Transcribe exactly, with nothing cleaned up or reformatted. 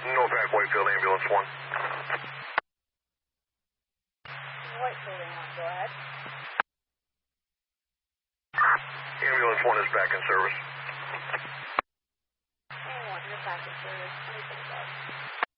Northbound Whitefield, ambulance one. Whitefield, ambulance, go ahead. Ambulance one is back in service.